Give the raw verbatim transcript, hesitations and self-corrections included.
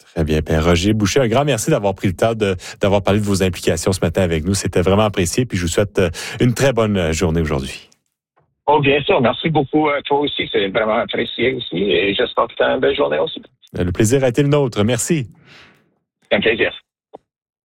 Très bien. Bien, Roger Boucher, un grand merci d'avoir pris le temps de, d'avoir parlé de vos implications ce matin avec nous. C'était vraiment apprécié. Puis je vous souhaite une très bonne journée aujourd'hui. Oh, bien sûr. Merci beaucoup à toi aussi. C'est vraiment apprécié aussi. Et j'espère que tu as une belle journée aussi. Le plaisir a été le nôtre. Merci. C'est un plaisir.